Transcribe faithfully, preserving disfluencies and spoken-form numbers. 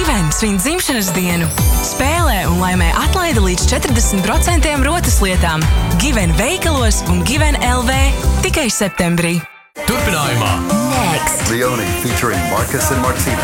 Given svin dzimšanas dienu. Spēlē un laimē atlaidi līdz četrdesmit procenti rotas lietām. Given veikalos un Given L V tikai septembrī. Turpinājumā Next. Leone featuring Marcus and Martina.